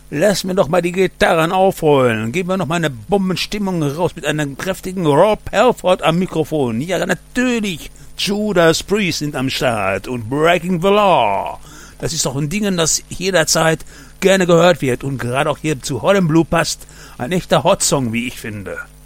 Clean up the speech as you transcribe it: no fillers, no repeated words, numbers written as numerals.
Lass mir doch mal die Gitarren aufholen. Geben wir noch mal eine Bombenstimmung raus mit einem kräftigen Rob Halford am Mikrofon. Ja, natürlich. Judas Priest sind am Start und Breaking the Law. Das ist doch ein Ding, das jederzeit gerne gehört wird und gerade auch hier zu Hot & Blue passt. Ein echter Hot-Song, wie ich finde.